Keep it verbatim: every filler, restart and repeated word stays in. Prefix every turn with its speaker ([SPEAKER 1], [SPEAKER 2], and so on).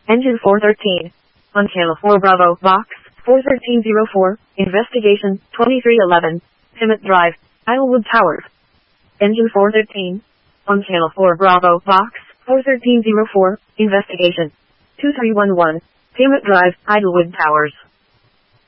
[SPEAKER 1] Engine four thirteen. On Channel four Bravo, Box four thirteen oh four, Investigation twenty-three eleven, Plymouth Drive, Islewood Towers. Engine four thirteen. On Channel four Bravo, Box four thirteen oh four, Investigation two three one one, Plymouth Drive, Idlewood Towers.